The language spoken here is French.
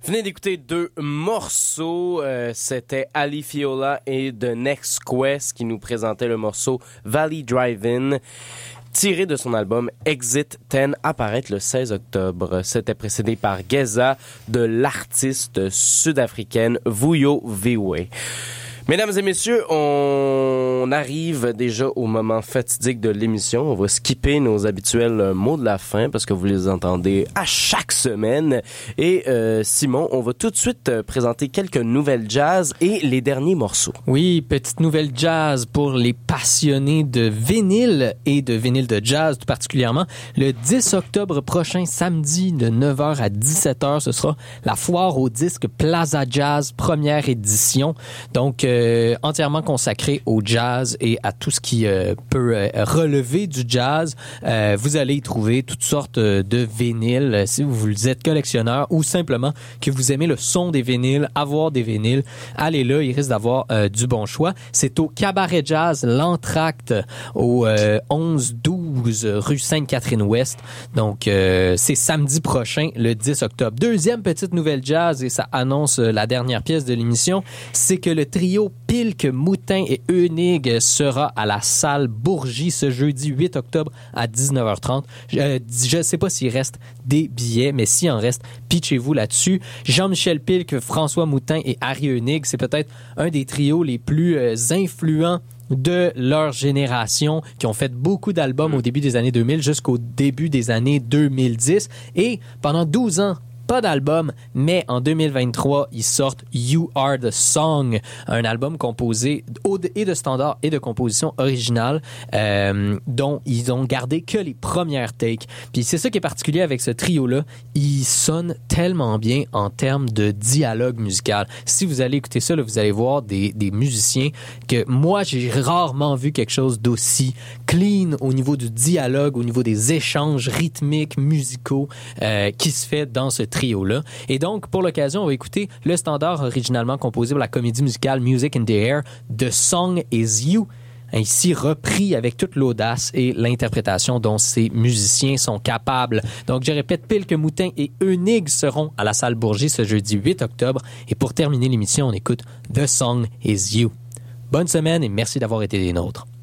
Venez d'écouter deux morceaux. C'était Ali Fiola et The Next Quest qui nous présentaient le morceau Valley Drive-In, tiré de son album Exit 10, apparaître le 16 octobre. C'était précédé par Geza de l'artiste sud-africaine Vuyo Viwe. Mesdames et messieurs, on arrive déjà au moment fatidique de l'émission. On va skipper nos habituels mots de la fin parce que vous les entendez à chaque semaine. Et Simon, on va tout de suite présenter quelques nouvelles jazz et les derniers morceaux. Oui, petite nouvelle jazz pour les passionnés de vinyle et de vinyle de jazz tout particulièrement. Le 10 octobre prochain, samedi de 9h à 17h, ce sera la foire au disque Plaza Jazz, première édition. Donc, entièrement consacré au jazz et à tout ce qui peut relever du jazz. Vous allez y trouver toutes sortes de vinyles. Si vous êtes collectionneur ou simplement que vous aimez le son des vinyles, avoir des vinyles, allez là, il risque d'avoir du bon choix. C'est au Cabaret Jazz, l'Entracte, au 11-12 rue Sainte-Catherine-Ouest. Donc, c'est samedi prochain, le 10 octobre. Deuxième petite nouvelle jazz, et ça annonce la dernière pièce de l'émission, c'est que le trio Pilk, Moutin et Eunig sera à la salle Bourgie ce jeudi 8 octobre à 19h30. Je ne sais pas s'il reste des billets, mais s'il en reste, pitchez-vous là-dessus. Jean-Michel Pilk, François Moutin et Harry Eunig, c'est peut-être un des trios les plus influents de leur génération, qui ont fait beaucoup d'albums au début des années 2000 jusqu'au début des années 2010. Et pendant 12 ans, pas d'album, mais en 2023, ils sortent You Are the Song, un album composé et de standards et de compositions originales, dont ils ont gardé que les premières takes. Puis c'est ça qui est particulier avec ce trio-là, ils sonnent tellement bien en termes de dialogue musical. Si vous allez écouter ça, là, vous allez voir des musiciens que moi, j'ai rarement vu quelque chose d'aussi clean au niveau du dialogue, au niveau des échanges rythmiques, musicaux, qui se fait dans ce trio-là. Et donc, pour l'occasion, on va écouter le standard originalement composé pour la comédie musicale Music in the Air, The Song is You, ici repris avec toute l'audace et l'interprétation dont ces musiciens sont capables. Donc, je répète, Pilk, Moutin et Eunig seront à la salle Bourgie ce jeudi 8 octobre. Et pour terminer l'émission, on écoute The Song is You. Bonne semaine et merci d'avoir été des nôtres.